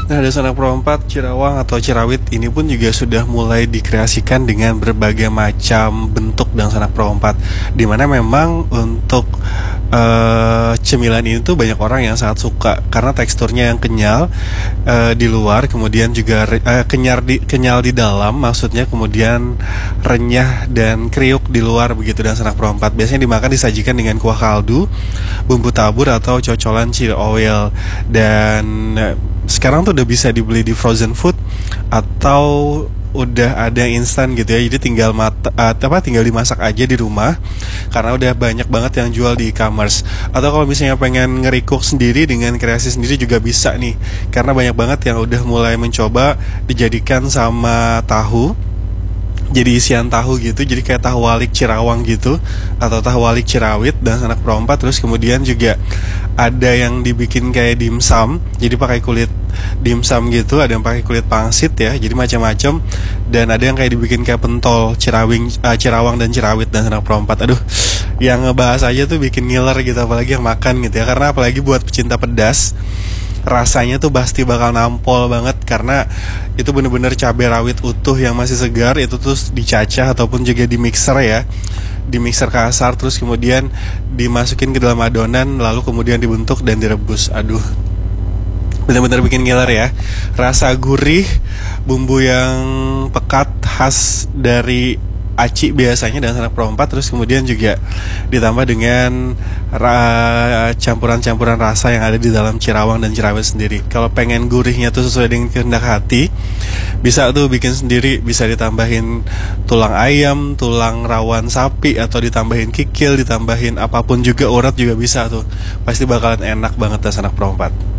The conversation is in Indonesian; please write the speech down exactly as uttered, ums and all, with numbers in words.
Nah, dasar anak perempat Cirawang atau Cirawit ini pun juga sudah mulai dikreasikan dengan berbagai macam bentuk dan sanak perempat. Dimana memang untuk uh, cemilan ini tuh banyak orang yang sangat suka karena teksturnya yang kenyal uh, di luar, kemudian juga uh, kenyal di kenyal di dalam, maksudnya kemudian renyah dan kriuk di luar begitu dan sanak perempat. Biasanya dimakan disajikan dengan kuah kaldu, bumbu tabur atau cocolan chili oil dan uh, sekarang tuh udah bisa dibeli di frozen food atau udah ada instan gitu ya. Jadi tinggal mata, uh, apa tinggal dimasak aja di rumah karena udah banyak banget yang jual di e-commerce. Atau kalau misalnya pengen nge-recook sendiri dengan kreasi sendiri juga bisa nih. Karena banyak banget yang udah mulai mencoba dijadikan sama tahu. Jadi isian tahu gitu, jadi kayak tahu walik Cirawang gitu atau tahu walik Cirawit dan sanak perempat. Terus kemudian juga ada yang dibikin kayak dimsum, jadi pakai kulit dimsum gitu, ada yang pakai kulit pangsit ya, jadi macam-macam. Dan ada yang kayak dibikin kayak pentol Cirawing, uh, Cirawang dan Cirawit dan sanak perempat. Aduh, yang ngebahas aja tuh bikin ngiler gitu, apalagi yang makan gitu ya. Karena apalagi buat pecinta pedas, rasanya tuh pasti bakal nampol banget karena itu bener-bener cabai rawit utuh yang masih segar, itu terus dicacah ataupun juga di mixer ya, di mixer kasar, terus kemudian dimasukin ke dalam adonan lalu kemudian dibentuk dan direbus. Aduh, bener-bener bikin ngiler ya. Rasa gurih, bumbu yang pekat khas dari aci biasanya dan sanak perempat, terus kemudian juga ditambah dengan ra- campuran-campuran rasa yang ada di dalam Cirawang dan Cirawit sendiri. Kalau pengen gurihnya tuh sesuai dengan kehendak hati, bisa tuh bikin sendiri, bisa ditambahin tulang ayam, tulang rawan sapi, atau ditambahin kikil, ditambahin apapun juga, urat juga bisa tuh. Pasti bakalan enak banget dan sanak perempat.